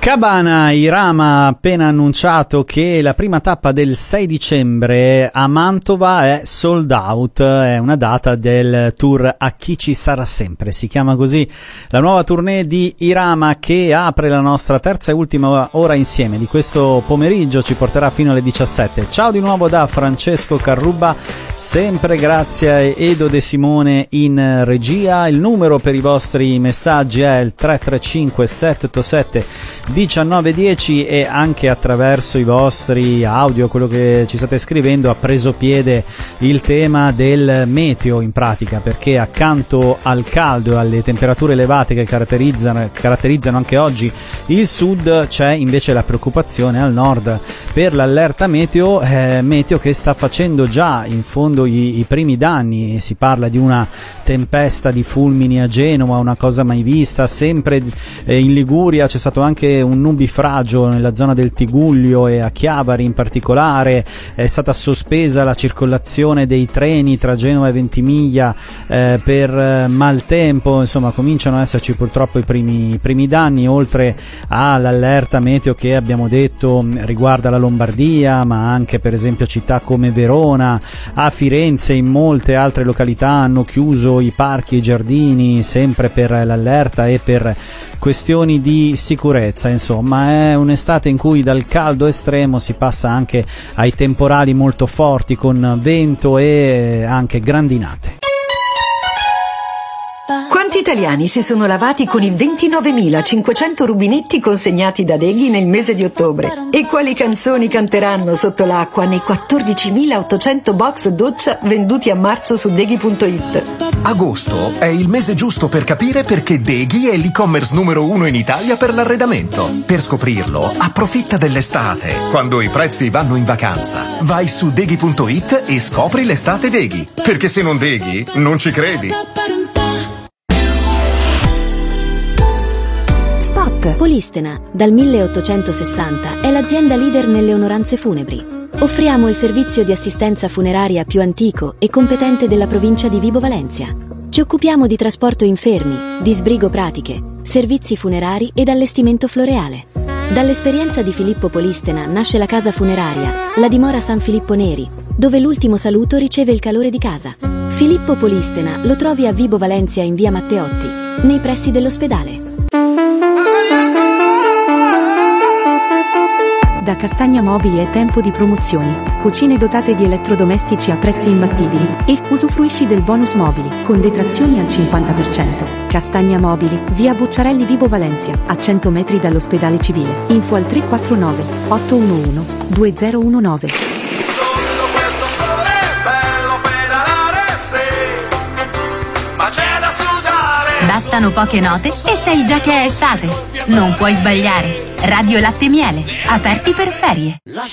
Cabana, Irama ha appena annunciato che la prima tappa del 6 dicembre a Mantova è sold out, è una data del tour A chi ci sarà sempre, si chiama così la nuova tournée di Irama che apre la nostra terza e ultima ora insieme di questo pomeriggio, ci porterà fino alle 17. Ciao di nuovo da Francesco Carrubba, sempre grazie a Edo De Simone in regia. Il numero per i vostri messaggi è il 335 787 1910 e anche attraverso i vostri audio, quello che ci state scrivendo, ha preso piede il tema del meteo in pratica, perché accanto al caldo e alle temperature elevate che caratterizzano anche oggi il sud, c'è invece la preoccupazione al nord per l'allerta meteo che sta facendo già in fondo i primi danni. Si parla di una tempesta di fulmini a Genova, una cosa mai vista. Sempre in Liguria c'è stato anche un nubifragio nella zona del Tigullio e a Chiavari in particolare. È stata sospesa la circolazione dei treni tra Genova e Ventimiglia per maltempo. Insomma, cominciano ad esserci purtroppo i primi danni, oltre all'allerta meteo che abbiamo detto riguarda la Lombardia, ma anche per esempio città come Verona. A Firenze, in molte altre località hanno chiuso i parchi e i giardini, sempre per l'allerta e per questioni di sicurezza. Insomma, è un'estate in cui dal caldo estremo si passa anche ai temporali molto forti, con vento e anche grandinate. Quanti italiani si sono lavati con i 29.500 rubinetti consegnati da Deghi nel mese di ottobre? E quali canzoni canteranno sotto l'acqua nei 14.800 box doccia venduti a marzo su Deghi.it? Agosto è il mese giusto per capire perché Deghi è l'e-commerce numero 1 in Italia per l'arredamento. Per scoprirlo, approfitta dell'estate, quando i prezzi vanno in vacanza. Vai su Deghi.it e scopri l'estate Deghi. Perché se non Deghi, non ci credi. Polistena, dal 1860, è l'azienda leader nelle onoranze funebri. Offriamo il servizio di assistenza funeraria più antico e competente della provincia di Vibo Valentia. Ci occupiamo di trasporto infermi, di sbrigo pratiche, servizi funerari ed allestimento floreale. Dall'esperienza di Filippo Polistena nasce la casa funeraria, la dimora San Filippo Neri, dove l'ultimo saluto riceve il calore di casa. Filippo Polistena lo trovi a Vibo Valentia in via Matteotti, nei pressi dell'ospedale. Da Castagna Mobili è tempo di promozioni. Cucine dotate di elettrodomestici a prezzi imbattibili e usufruisci del bonus mobili con detrazioni al 50%. Castagna Mobili, via Bucciarelli Vibo Valentia, a 100 metri dall'ospedale civile. Info al 349 811 2019. Sotto questo sole è bello pedalare, sì, ma c'è da sudare. Bastano poche note e sai già che è estate. Non puoi sbagliare. Radio Latte Miele, aperti per ferie.